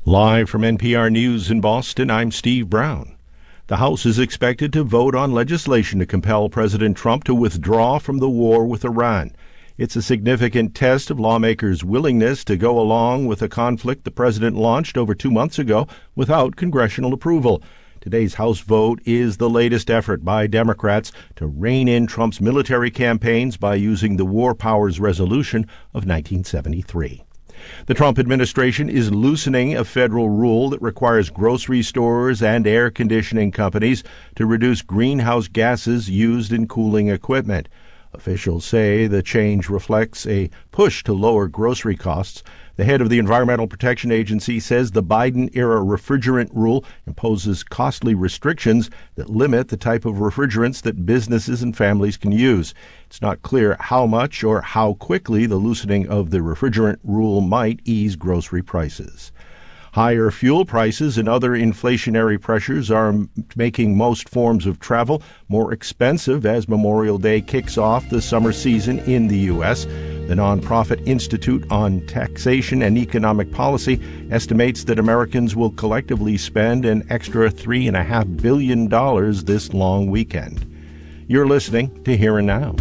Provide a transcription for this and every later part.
Live from NPR News in Boston, I'm Steve Brown. The House is expected to vote on legislation to compel President Trump to withdraw from the war with Iran. It's a significant test of lawmakers' willingness to go along with a conflict the president launched over 2 months ago without congressional approval. Today's House vote is the latest effort by Democrats to rein in Trump's military campaigns by using the War Powers Resolution of 1973. The Trump administration is loosening a federal rule that requires grocery stores and air conditioning companies to reduce greenhouse gases used in cooling equipment. Officials say the change reflects a push to lower grocery costs. The head of the Environmental Protection Agency says the Biden-era refrigerant rule imposes costly restrictions that limit the type of refrigerants that businesses and families can use. It's not clear how much or how quickly the loosening of the refrigerant rule might ease grocery prices. Higher fuel prices and other inflationary pressures are making most forms of travel more expensive as Memorial Day kicks off the summer season in the U.S. The nonprofit Institute on Taxation and Economic Policy estimates that Americans will collectively spend an extra $3.5 billion this long weekend. You're listening to Here and Now.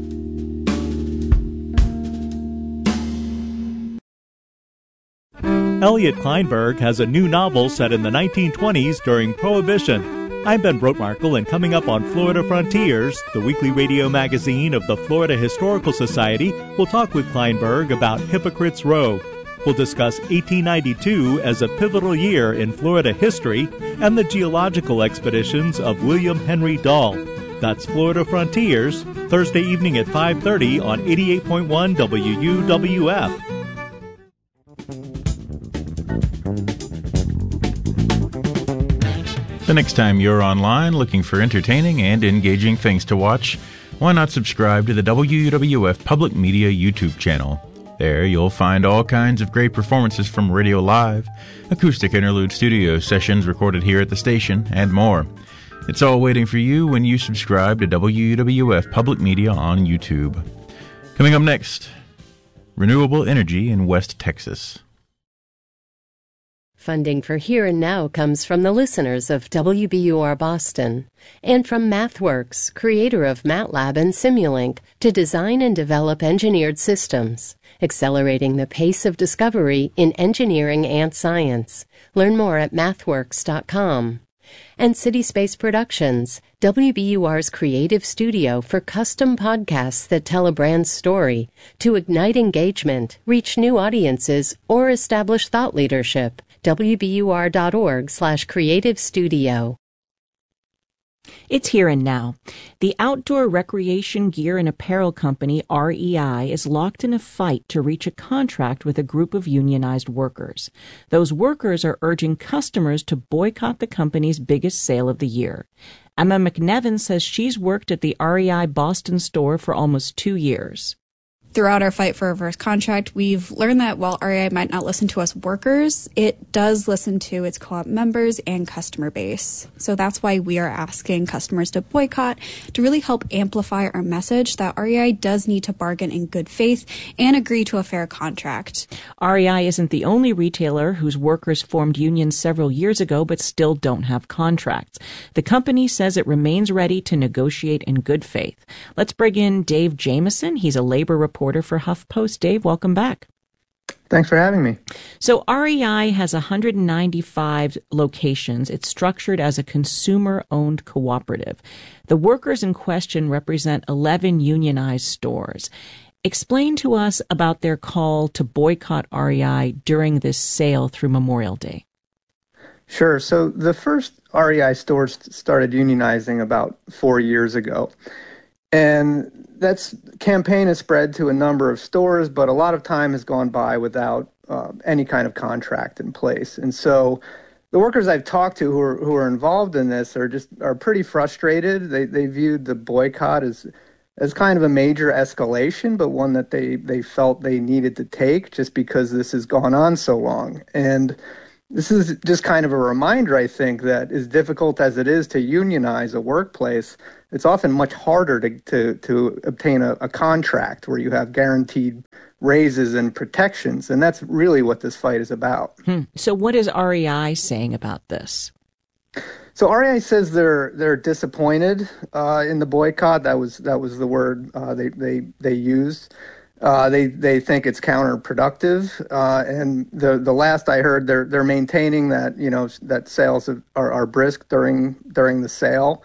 Elliot Kleinberg has a new novel set in the 1920s during Prohibition. I'm Ben Brotmarkle, and coming up on Florida Frontiers, the weekly radio magazine of the Florida Historical Society, we'll talk with Kleinberg about Hypocrites Row. We'll discuss 1892 as a pivotal year in Florida history and the geological expeditions of William Henry Dahl. That's Florida Frontiers, Thursday evening at 5:30 on 88.1 WUWF. The next time you're online looking for entertaining and engaging things to watch, why not subscribe to the WUWF Public Media YouTube channel? There you'll find all kinds of great performances from Radio Live, acoustic interlude studio sessions recorded here at the station, and more. It's all waiting for you when you subscribe to WUWF Public Media on YouTube. Coming up next, renewable energy in West Texas. Funding for Here and Now comes from the listeners of WBUR Boston and from MathWorks, creator of MATLAB and Simulink, to design and develop engineered systems, accelerating the pace of discovery in engineering and science. Learn more at mathworks.com. And City Space Productions, WBUR's creative studio for custom podcasts that tell a brand's story to ignite engagement, reach new audiences, or establish thought leadership. WBUR.org/creative studio. It's Here and Now. The outdoor recreation gear and apparel company REI is locked in a fight to reach a contract with a group of unionized workers. Those workers are urging customers to boycott the company's biggest sale of the year. Emma McNevin says she's worked at the REI Boston store for almost 2 years. Throughout our fight for a reverse contract, we've learned that while REI might not listen to us workers, it does listen to its co-op members and customer base. So that's why we are asking customers to boycott, to really help amplify our message that REI does need to bargain in good faith and agree to a fair contract. REI isn't the only retailer whose workers formed unions several years ago but still don't have contracts. The company says it remains ready to negotiate in good faith. Let's bring in Dave Jamieson. He's a labor reporter for HuffPost. Dave, welcome back. Thanks for having me. So REI has 195 locations. It's structured as a consumer-owned cooperative. The workers in question represent 11 unionized stores. Explain to us about their call to boycott REI during this sale through Memorial Day. Sure. So the first REI stores started unionizing about 4 years ago. And that campaign has spread to a number of stores, but a lot of time has gone by without any kind of contract in place. And so the workers I've talked to who are involved in this are pretty frustrated. They viewed the boycott as kind of a major escalation, but one that they felt they needed to take just because this has gone on so long. And This is just kind of a reminder, I think, that as difficult as it is to unionize a workplace, it's often much harder to obtain a contract where you have guaranteed raises and protections. And that's really what this fight is about. So what is REI saying about this? So REI says they're disappointed in the boycott. That was the word they used. They think it's counterproductive, and the last I heard, they're maintaining that that sales are brisk during the sale.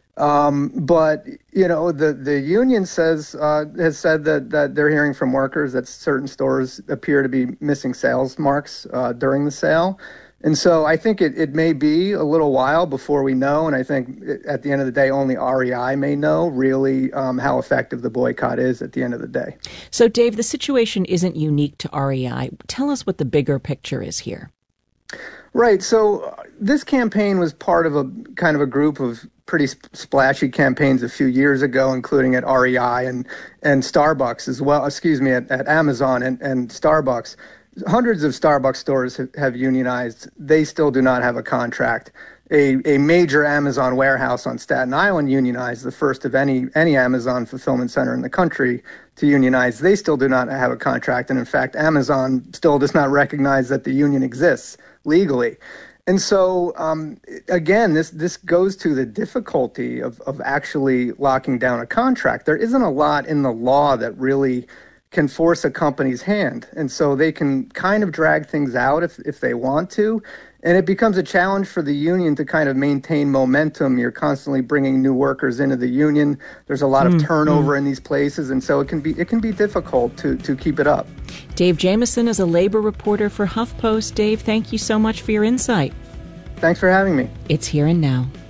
But the union has said that they're hearing from workers that certain stores appear to be missing sales marks during the sale. And so I think it may be a little while before we know, and I think at the end of the day, only REI may know really how effective the boycott is at the end of the day. So, Dave, the situation isn't unique to REI. Tell us what the bigger picture is here. Right. So this campaign was part of a kind of a group of pretty splashy campaigns a few years ago, including at REI and Starbucks as well. At Amazon and Starbucks. Hundreds of Starbucks stores have unionized. They still do not have a contract. A major Amazon warehouse on Staten Island unionized, the first of any Amazon fulfillment center in the country to unionize. They still do not have a contract. And in fact, Amazon still does not recognize that the union exists legally. And so, again, this goes to the difficulty of actually locking down a contract. There isn't a lot in the law that really can force a company's hand. And so they can kind of drag things out if they want to. And it becomes a challenge for the union to kind of maintain momentum. You're constantly bringing new workers into the union. There's a lot of turnover in these places. And so it can be difficult to keep it up. Dave Jamieson is a labor reporter for HuffPost. Dave, thank you so much for your insight. Thanks for having me. It's Here and Now.